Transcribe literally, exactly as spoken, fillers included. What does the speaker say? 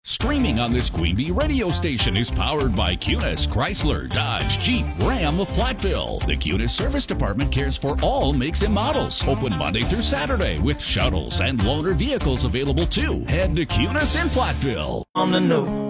Streaming on this Queen Bee radio station is powered by Cunis, Chrysler, Dodge, Jeep, Ram of Platteville. The Cunis Service Department cares for all makes and models. Open Monday through Saturday with shuttles and loaner vehicles available too. Head to Cunis in Platteville. On the new